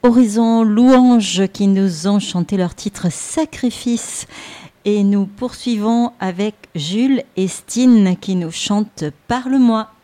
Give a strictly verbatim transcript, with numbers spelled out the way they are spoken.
Horizon Louange qui nous ont chanté leur titre Sacrifice. Et nous poursuivons avec Jules et Stine qui nous chantent Parle-moi.